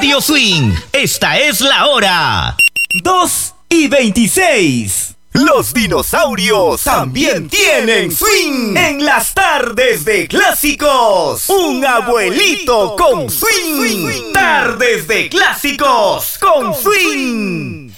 Radio Swing. Esta es la hora. 2:26. Los dinosaurios también tienen swing en las tardes de clásicos. Un abuelito con swing. Tardes de clásicos con swing.